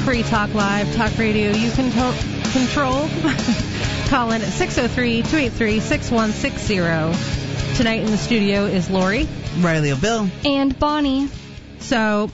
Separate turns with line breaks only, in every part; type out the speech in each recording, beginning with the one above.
Free Talk Live, talk radio you can control. Call in at 603-283-6160. Tonight in the studio is Lori,
Riley O'Bill,
and Bonnie.
So,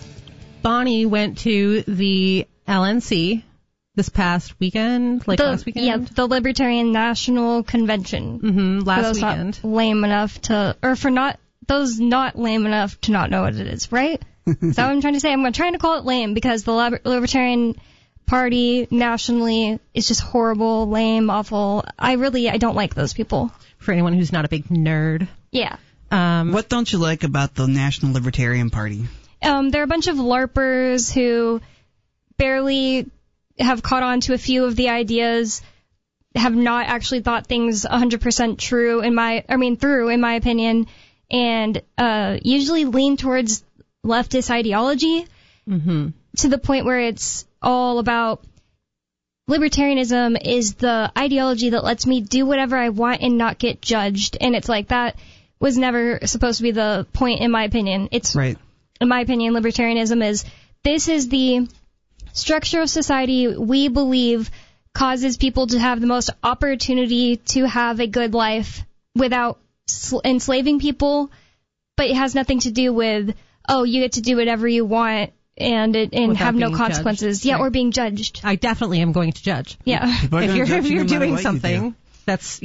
Bonnie went to the LNC this past weekend, last weekend?
Yeah, the Libertarian National Convention.
Mm-hmm, last weekend.
Not lame enough to, or for not, those not lame enough to not know what it is, right? Is that what I'm trying to say? I'm trying to call it lame because the Libertarian Party nationally is just horrible, lame, awful. I don't like those people.
For anyone who's not a big nerd.
Yeah.
What don't you like about the National Libertarian Party?
They're a bunch of LARPers who barely have caught on to a few of the ideas, have not actually thought things 100% true in my opinion, and usually lean towards leftist ideology to the point where it's all about libertarianism is the ideology that lets me do whatever I want and not get judged. And it's like that was never supposed to be the point, in my opinion. It's right. In my opinion, libertarianism is the structure of society we believe causes people to have the most opportunity to have a good life without enslaving people, but it has nothing to do with, you get to do whatever you want and have no consequences.
Judged.
Yeah,
right.
Or being judged.
I definitely am going to judge.
Yeah.
If you're doing something that's,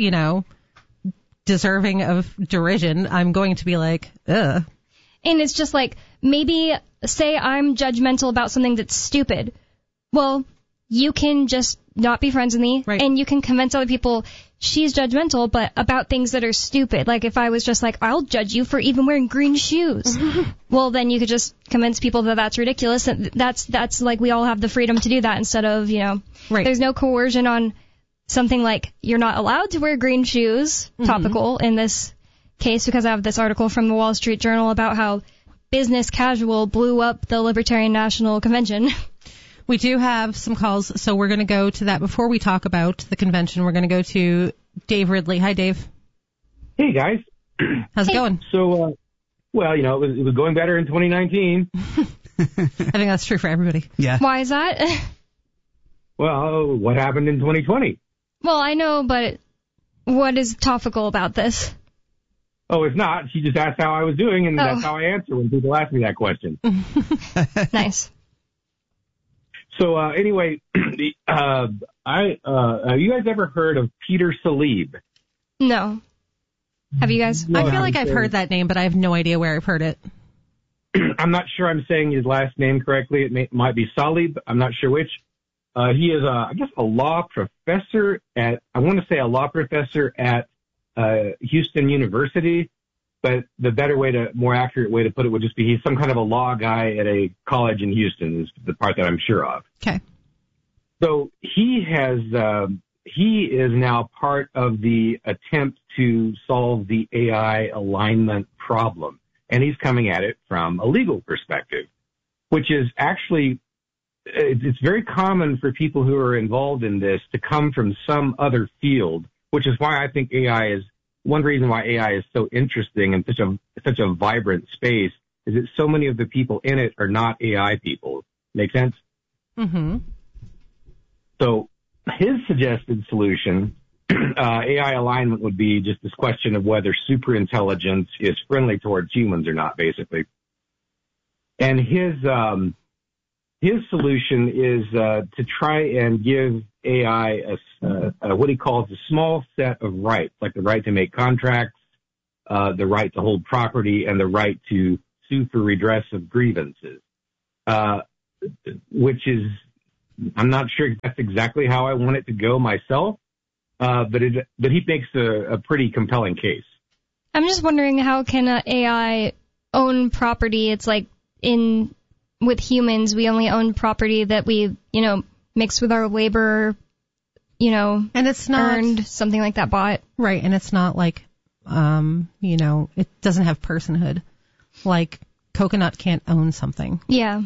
deserving of derision, I'm going to be like, ugh.
And it's just like, maybe say I'm judgmental about something that's stupid. Well, you can just not be friends with me, right. And you can convince other people she's judgmental, but about things that are stupid. Like if I was just like, I'll judge you for even wearing green shoes. Well, then you could just convince people that that's ridiculous. And that's like we all have the freedom to do that instead of, right. There's no coercion on something like you're not allowed to wear green shoes, topical in this case, because I have this article from the Wall Street Journal about how business casual blew up the Libertarian National Convention.
We do have some calls, so we're going to go to that. Before we talk about the convention, we're going to go to Dave Ridley. Hi, Dave.
Hey, guys.
How's it going?
So, it was going better in 2019.
I think that's true for everybody.
Yeah.
Why is that?
Well, what happened in 2020?
Well, I know, but what is topical about this?
Oh, it's not. She just asked how I was doing, and that's how I answer when people ask me that question.
Nice.
So, anyway, have you guys ever heard of Peter Salib?
No. Have you guys?
I feel like I've heard that name, but I have no idea where I've heard it.
I'm not sure I'm saying his last name correctly. It might be Salib. I'm not sure which. He is, a law professor at Houston University. But the more accurate way to put it would just be he's some kind of a law guy at a college in Houston is the part that I'm sure of.
Okay.
So he is now part of the attempt to solve the AI alignment problem. And he's coming at it from a legal perspective, which is actually, it's very common for people who are involved in this to come from some other field, which is why I think one reason why AI is so interesting and such a vibrant space is that so many of the people in it are not AI people. Make sense?
Mm-hmm.
So his suggested solution, AI alignment, would be just this question of whether superintelligence is friendly towards humans or not, basically. And his solution is to try and give AI what he calls a small set of rights, like the right to make contracts, the right to hold property, and the right to sue for redress of grievances, which is, I'm not sure that's exactly how I want it to go myself, but he makes a pretty compelling case.
I'm just wondering, how can AI own property? It's like with humans, we only own property that we, mix with our labor,
and it's not
earned, something like that, bought.
Right, and it's not like, it doesn't have personhood. Like, Coconut can't own something.
Yeah.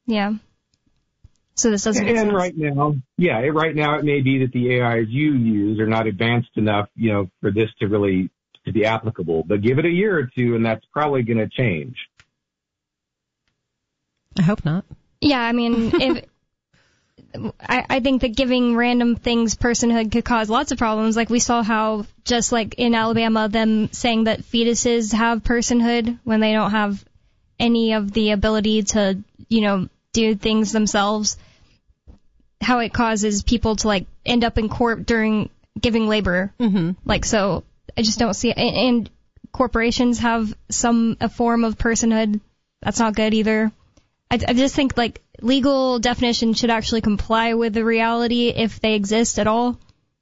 So this doesn't make sense.
And right now it may be that the AIs you use are not advanced enough, for this to be applicable. But give it a year or two, and that's probably going to change.
I hope not.
Yeah, I mean, I think that giving random things personhood could cause lots of problems. Like we saw how just like in Alabama, them saying that fetuses have personhood when they don't have any of the ability to, do things themselves, how it causes people to like end up in court during giving labor.
Mm-hmm.
Like, so I just don't see it. And corporations have a form of personhood. That's not good either. I just think like legal definition should actually comply with the reality if they exist at all.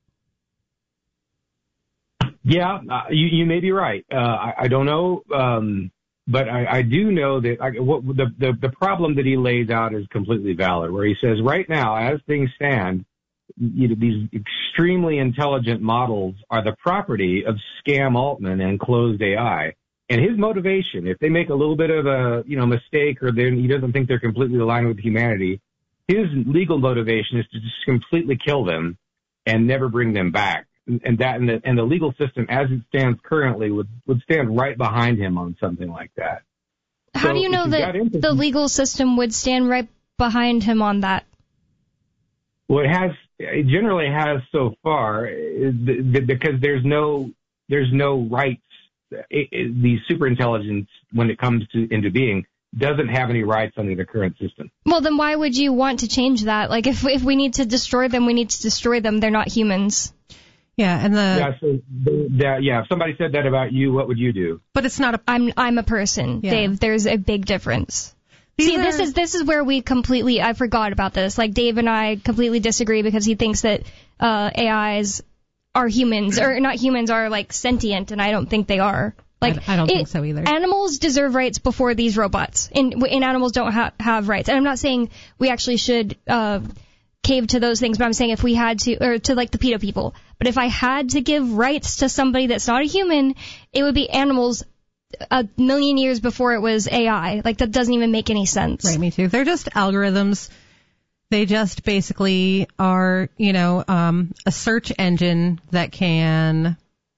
Yeah, you may be right. I don't know, but I do know that the problem that he lays out is completely valid. Where he says right now, as things stand, these extremely intelligent models are the property of Scam Altman and Closed AI. And his motivation, if they make a little bit of a mistake, or he doesn't think they're completely aligned with humanity, his legal motivation is to just completely kill them and never bring them back. And the legal system, as it stands currently, would stand right behind him on something like that.
How do you know that the legal system would stand right behind him on that?
Well, it generally has so far, because there's no rights. The superintelligence, when it comes into being, doesn't have any rights under the current system.
Well, then why would you want to change that? Like, if we need to destroy them, we need to destroy them. They're not humans.
Yeah, and
if somebody said that about you, what would you do?
But it's not
I'm a person, yeah. Dave. There's a big difference. This is where I forgot about this. Like, Dave and I completely disagree because he thinks that AIs are humans, or not humans, are like sentient, and I don't think they are. Like,
I don't think so either.
Animals deserve rights before these robots, and animals don't have rights. And I'm not saying we actually should cave to those things, but I'm saying if we had to, or to like the PETA people. But if I had to give rights to somebody that's not a human, it would be animals a million years before it was AI. Like, that doesn't even make any sense.
Right, me too. They're just algorithms. They just basically are, a search engine that can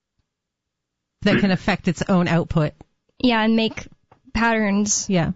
affect its own output.
Yeah, and make patterns.
Yeah.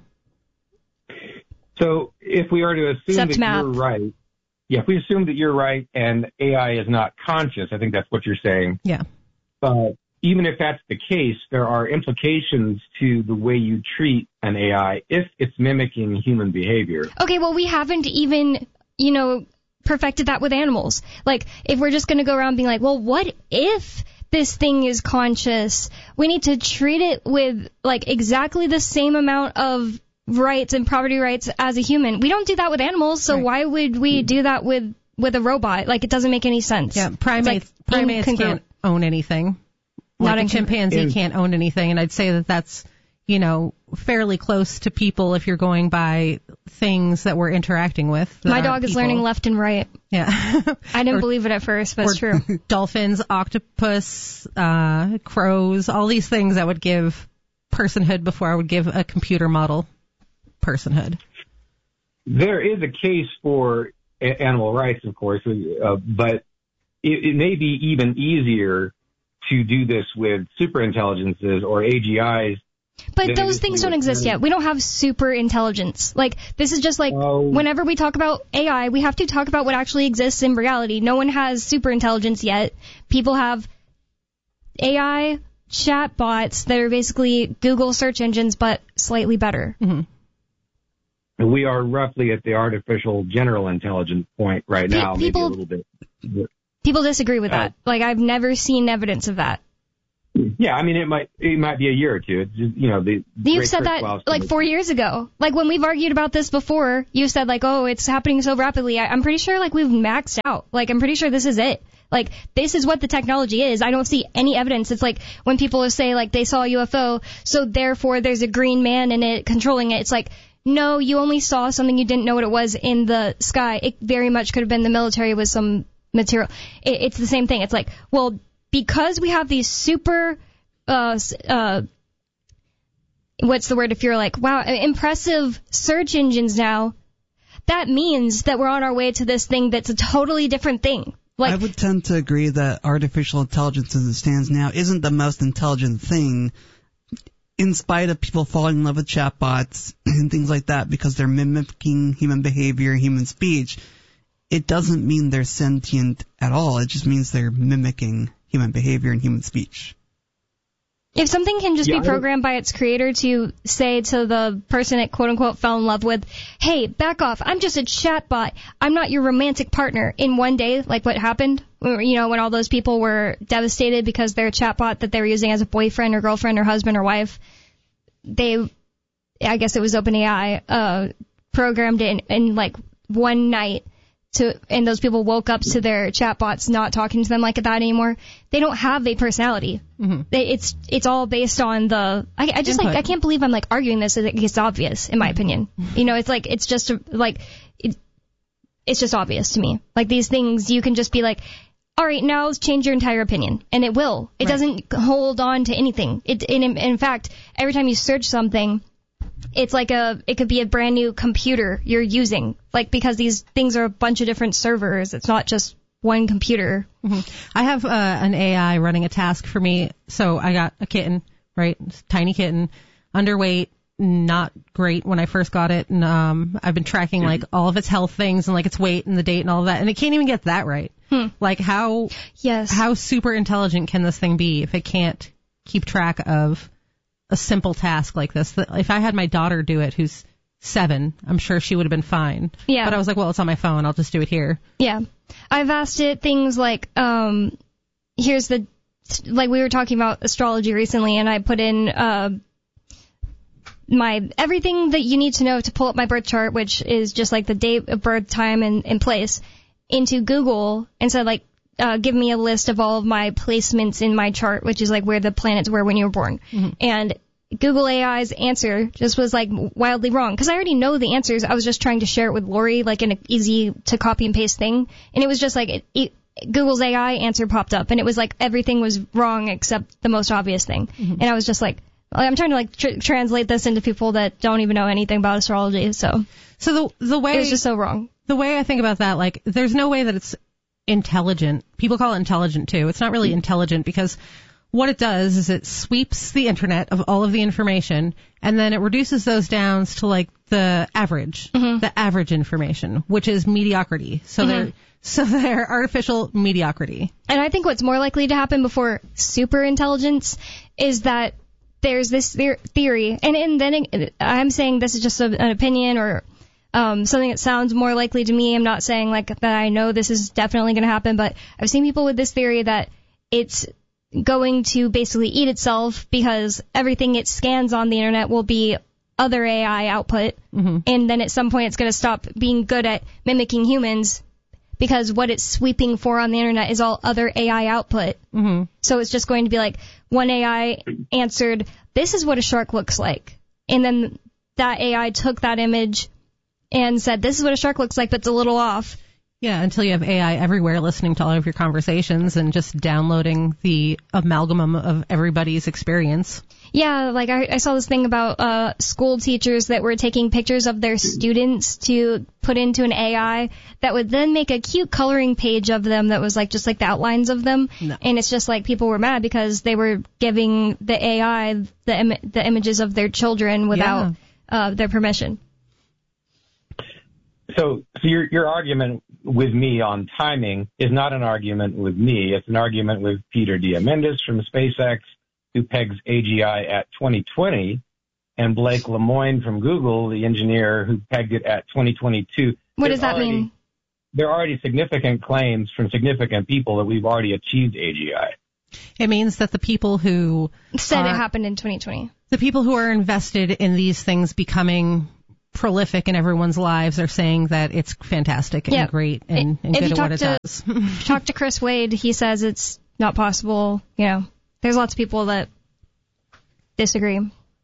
So if we are to assume that you're right, if we assume that you're right and AI is not conscious, I think that's what you're saying.
Yeah.
Even if that's the case, there are implications to the way you treat an AI if it's mimicking human behavior.
Okay, well, we haven't even, perfected that with animals. Like, if we're just going to go around being like, well, what if this thing is conscious? We need to treat it with, like, exactly the same amount of rights and property rights as a human. We don't do that with animals, so why would we do that with a robot? Like, it doesn't make any sense.
Yeah, primates can't own anything. Like a chimpanzee can't own anything, and I'd say that that's, fairly close to people if you're going by things that we're interacting with.
My dog is learning left and right.
Yeah.
I didn't believe it at first, but it's true.
Dolphins, octopus, crows, all these things that would give personhood before I would give a computer model personhood.
There is a case for animal rights, of course, but it may be even easier to do this with superintelligences or AGIs.
But those things don't exist yet. We don't have super intelligence. Like, this is just like, whenever we talk about AI, we have to talk about what actually exists in reality. No one has super intelligence yet. People have AI chatbots that are basically Google search engines, but slightly better.
Mm-hmm.
We are roughly at the artificial general intelligence point right now, maybe a little bit.
People disagree with that. Like, I've never seen evidence of that.
Yeah, I mean, it might be a year or two. It's just,
you've said that like 4 years ago. Like, when we've argued about this before, you said like, oh, it's happening so rapidly. I'm pretty sure like we've maxed out. Like, I'm pretty sure this is it. Like, this is what the technology is. I don't see any evidence. It's like when people say like they saw a UFO, so therefore there's a green man in it controlling it. It's like, no, you only saw something, you didn't know what it was in the sky. It very much could have been the military with some material. It's the same thing. It's like, well, because we have these super, what's the word if you're like, wow, impressive search engines now, that means that we're on our way to this thing that's a totally different thing. Like,
I would tend to agree that artificial intelligence as it stands now isn't the most intelligent thing, in spite of people falling in love with chatbots and things like that because they're mimicking human behavior, human speech. it doesn't mean they're sentient at all. It just means they're mimicking human behavior and human speech.
If something can just be programmed by its creator to say to the person it quote-unquote fell in love with, hey, back off, I'm just a chatbot, I'm not your romantic partner, in one day, like what happened, when all those people were devastated because their chatbot that they were using as a boyfriend or girlfriend or husband or wife, I guess it was OpenAI, programmed it in like one night. And those people woke up to their chatbots not talking to them like that anymore. They don't have a personality. Mm-hmm. It's all based on the. I just input. I can't believe I'm like arguing this. It's obvious in my opinion. It's just it's just obvious to me. Like these things, you can just be like, all right, now let's change your entire opinion, and it will. It doesn't hold on to anything. In fact, every time you search something, it's like it could be a brand new computer you're using, like, because these things are a bunch of different servers. It's not just one computer.
Mm-hmm. I have an AI running a task for me. So I got a kitten, right? Tiny kitten, underweight, not great when I first got it. And I've been tracking like all of its health things and like its weight and the date and all of that. And it can't even get that right. Like how super intelligent can this thing be if it can't keep track of a simple task like this? If I had my daughter do it, who's 7, I'm sure she would have been fine. Yeah. But I was like, well, it's on my phone. I'll just do it here.
Yeah. I've asked it things like, here's the, like we were talking about astrology recently, and I put in, my, everything that you need to know to pull up my birth chart, which is just like the date of birth, time, and place, into Google, and said like, give me a list of all of my placements in my chart, which is like where the planets were when you were born. Mm-hmm. And Google AI's answer just was like wildly wrong, because I already know the answers. I was just trying to share it with Lori, like in an easy to copy and paste thing. And it was just like Google's AI answer popped up, and it was like everything was wrong except the most obvious thing. Mm-hmm. And I was just like, I'm trying to like translate this into people that don't even know anything about astrology. So the way it was just so wrong.
The way I think about that, like, there's no way that it's intelligent. People call it intelligent too. It's not really intelligent, because what it does is it sweeps the internet of all of the information, and then it reduces those down to like the average information, which is mediocrity. So they're artificial mediocrity.
And I think what's more likely to happen before super intelligence is that there's this theory, and then I'm saying this is just an opinion or something that sounds more likely to me. I'm not saying like that I know this is definitely going to happen, but I've seen people with this theory that it's going to basically eat itself, because everything it scans on the internet will be other AI output, and then at some point it's going to stop being good at mimicking humans, because what it's sweeping for on the internet is all other AI output. Mm-hmm. So it's just going to be like one AI answered, this is what a shark looks like, and then that AI took that image and said, this is what a shark looks like, but it's a little off.
Yeah, until you have AI everywhere listening to all of your conversations and just downloading the amalgam of everybody's experience.
Yeah, like I saw this thing about school teachers that were taking pictures of their students to put into an AI that would then make a cute coloring page of them that was like just like the outlines of them. No. And it's just like people were mad because they were giving the AI the images of their children without their permission.
So your argument with me on timing is not an argument with me. It's an argument with Peter Diamandis from SpaceX, who pegs AGI at 2020, and Blake Lemoine from Google, the engineer who pegged it at 2022.
What does that mean?
There are already significant claims from significant people that we've already achieved AGI.
It means that the people who
said it happened in 2020.
The people who are invested in these things becoming prolific in everyone's lives are saying that it's fantastic and great and good at what it does.
Talk to Chris Wade. He says it's not possible. You know, there's lots of people that disagree.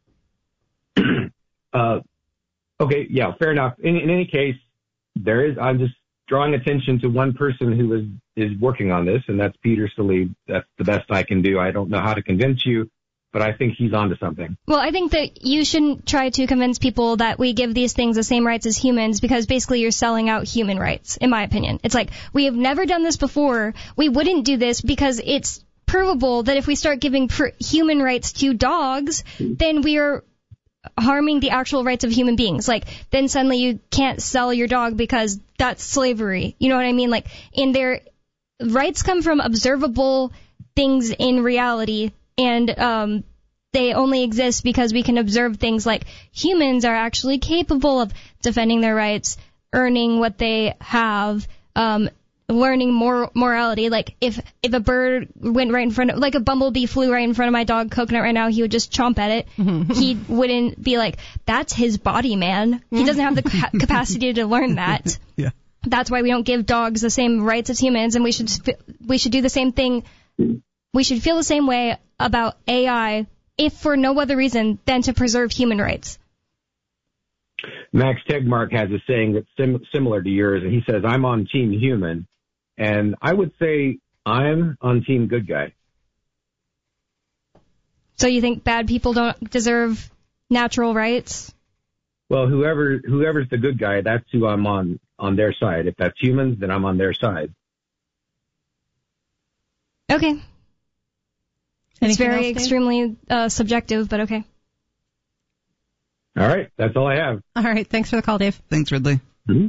Okay, yeah, fair enough. In any case, I'm just drawing attention to one person who is working on this, and that's Peter Salib. That's the best I can do. I don't know how to convince you, but I think he's onto something.
Well, I think that you shouldn't try to convince people that we give these things the same rights as humans, because basically you're selling out human rights, in my opinion. It's like, we have never done this before. We wouldn't do this because it's provable that if we start giving human rights to dogs, then we are harming the actual rights of human beings. Like, then suddenly you can't sell your dog because that's slavery. You know what I mean? Like, in their rights come from observable things in reality, and they only exist because we can observe things like humans are actually capable of defending their rights, earning what they have, learning morality. Like, if a bird went right in front of, like a bumblebee flew right in front of my dog Coconut right now, he would just chomp at it. He wouldn't be like, that's his body, man. He doesn't have the capacity to learn that.
Yeah.
That's why we don't give dogs the same rights as humans, and we should do the same thing. We should feel the same way about AI, if for no other reason than to preserve human rights.
Max Tegmark has a saying that's similar to yours, and he says, I'm on Team Human, and I would say I'm on Team Good Guy.
So you think bad people don't deserve natural rights?
Well, whoever's the good guy, that's who I'm on their side. If that's humans, then I'm on their side.
Okay. It's
Anything
very
else, Dave?
extremely subjective, but okay.
All right, that's all I have.
All right, thanks for the call, Dave.
Thanks, Ridley.
Mm-hmm.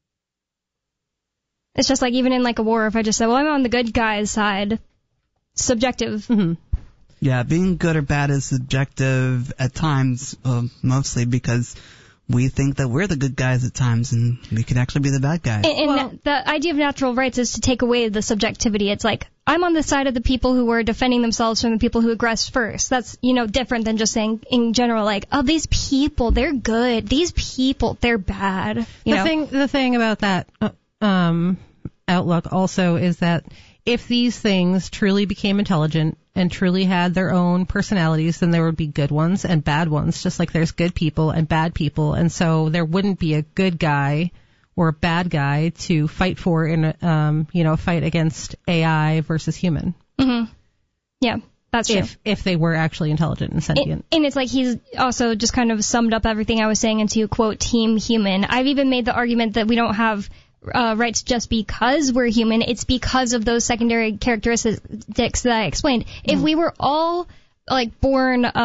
It's just like, even in like a war, if I just said, well, I'm on the good guy's side, subjective.
Mm-hmm.
Yeah, being good or bad is subjective at times, mostly because we think that we're the good guys at times, and we could actually be the bad guys.
And the idea of natural rights is to take away the subjectivity. It's like, I'm on the side of the people who were defending themselves from the people who aggressed first. That's, different than just saying in general, like, oh, these people, they're good. These people, they're bad.
The thing about that outlook also is that if these things truly became intelligent and truly had their own personalities, then there would be good ones and bad ones, just like there's good people and bad people. And so there wouldn't be a good guy or a bad guy to fight for in a fight against AI versus human.
Mm-hmm. Yeah, that's true.
If they were actually intelligent and sentient.
And it's like he's also just kind of summed up everything I was saying into, quote, Team Human. I've even made the argument that we don't have rights just because we're human. It's because of those secondary characteristics that I explained. If we were all like born, what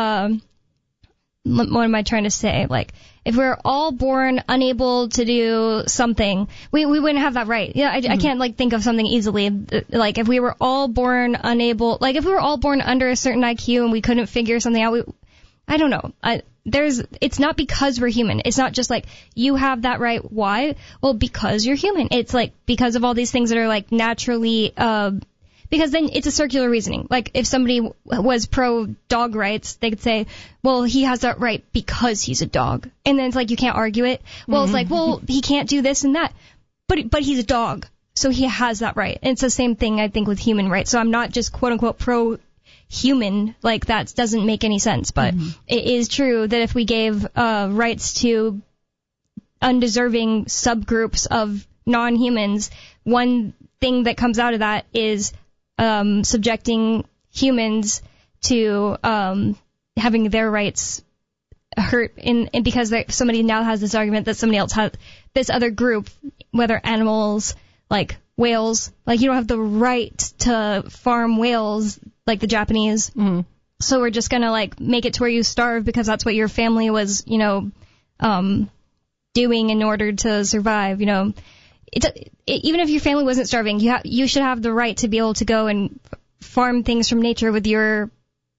am I trying to say? Like, if we were all born unable to do something, we wouldn't have that right. Yeah, I can't like think of something easily. Like, if we were all born unable, like if we were all born under a certain IQ and we couldn't figure something out, I don't know. It's not because we're human. It's not just like, you have that right. Why? Well, because you're human. It's like, because of all these things that are like naturally, because then it's a circular reasoning. Like, if somebody was pro dog rights, they could say, well, he has that right because he's a dog. And then it's like, you can't argue it. Well, it's like, well, he can't do this and that. But he's a dog, so he has that right. And it's the same thing, I think, with human rights. So I'm not just quote unquote pro human, like that doesn't make any sense, but it is true that if we gave rights to undeserving subgroups of non-humans, one thing that comes out of that is subjecting humans to having their rights hurt, and because somebody now has this argument that somebody else has this other group, whether animals like whales, like you don't have the right to farm whales like the Japanese. Mm-hmm. So we're just going to like make it to where you starve because that's what your family was, doing in order to survive. Even if your family wasn't starving, you should have the right to be able to go and farm things from nature with your,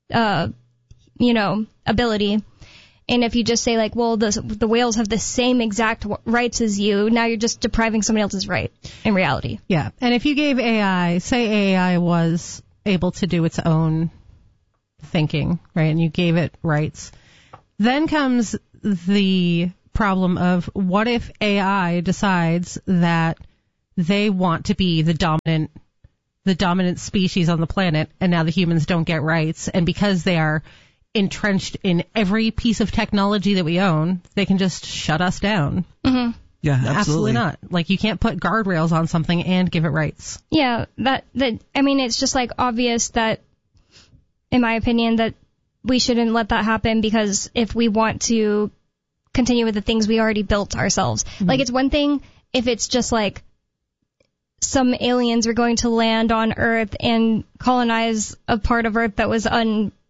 ability. And if you just say like, well, the whales have the same exact rights as you, now you're just depriving somebody else's right in reality.
Yeah. And if you gave say AI was able to do its own thinking, right, and you gave it rights, then comes the problem of, what if AI decides that they want to be the dominant species on the planet, and now the humans don't get rights, and because they are entrenched in every piece of technology that we own, they can just shut us down.
Mm-hmm.
Yeah,
absolutely not. Like, you can't put guardrails on something and give it rights.
Yeah, it's just like obvious that, in my opinion, that we shouldn't let that happen, because if we want to continue with the things we already built ourselves, like, it's one thing if it's just like some aliens are going to land on Earth and colonize a part of Earth that was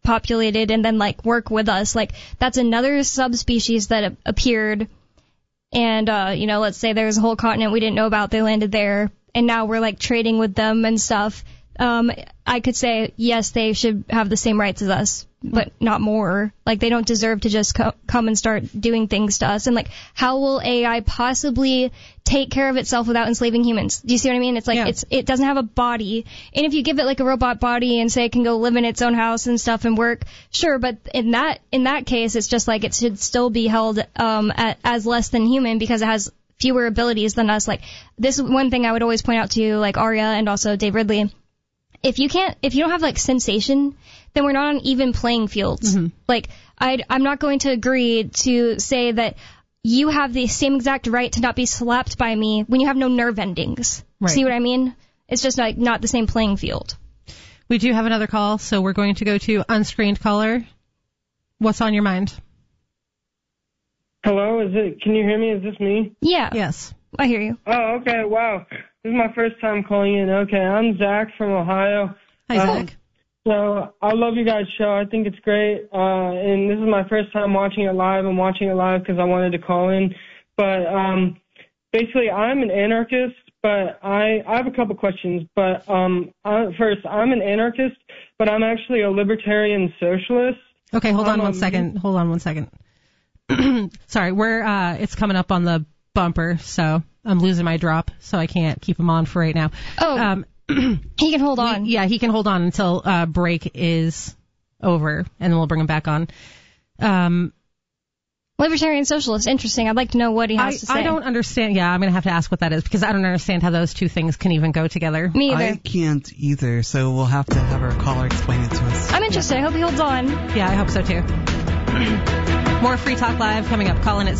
unpopulated and then like work with us. Like, that's another subspecies that appeared. and, let's say there's a whole continent we didn't know about, they landed there, and now we're, like, trading with them and stuff, I could say, yes, they should have the same rights as us, but not more. Like, they don't deserve to just come and start doing things to us. And, like, how will AI possibly take care of itself without enslaving humans? Do you see what I mean? It's like, it doesn't have a body. And if you give it, like, a robot body and say it can go live in its own house and stuff and work, sure, but in that case, it's just like it should still be held as less than human because it has fewer abilities than us. Like, this is one thing I would always point out to, like, Arya and also Dave Ridley. If you don't have, like, sensation, then we're not on even playing fields. Mm-hmm. Like, I'm not going to agree to say that you have the same exact right to not be slapped by me when you have no nerve endings. Right. See what I mean? It's just, like, not the same playing field.
We do have another call, so we're going to go to unscreened caller. What's on your mind?
Hello, can you hear me? Is this me?
Yeah.
Yes.
I hear you.
Oh, okay, wow. This is my first time calling in. Okay, I'm Zach from Ohio.
Hi, Zach.
So I love you guys' show. I think it's great. And this is my first time watching it live. I'm watching it live because I wanted to call in. But basically, I'm an anarchist, but I have a couple questions. But first, I'm an anarchist, but I'm actually a libertarian socialist.
Okay, hold on one second. Sorry, it's coming up on the bumper, so I'm losing my drop, so I can't keep him on for right now.
Oh, he can hold on.
He can hold on until break is over, and then we'll bring him back on.
Libertarian socialist, interesting. I'd like to know what he has to say.
I don't understand. Yeah, I'm going to have to ask what that is, because I don't understand how those two things can even go together.
Me either.
I can't either, so we'll have to have our caller explain it to us.
I'm interested. I hope he holds on.
Yeah, I hope so too. More Free Talk Live coming up. Call in at